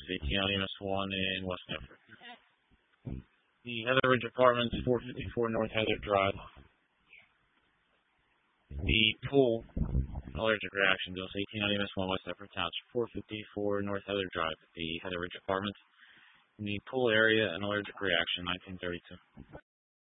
18 MS 1 in West Netford. The Heather Ridge Apartments, 454 North Heather Drive. The pool, allergic reaction dose, 18 MS 1 West Netford Township, 454 North Heather Drive. The Heather Ridge Apartments. In the pool area, an allergic reaction, 1932.